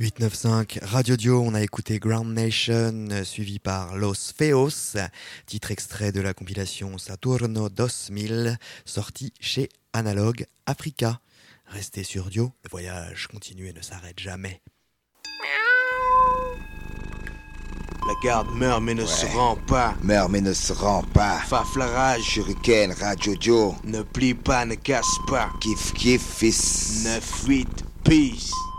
895 Radio Dio, on a écouté Ground Nation, suivi par Los Feos, titre extrait de la compilation Saturno 2000, sorti chez Analog Africa. Restez sur Dio, le voyage continue et ne s'arrête jamais. La garde meurt mais ne se rend pas. Meurt mais ne se rend pas. Faflarage. Shuriken, Radio Dio. Ne plie pas, ne casse pas. Kiff kiff fils. 9-8, peace.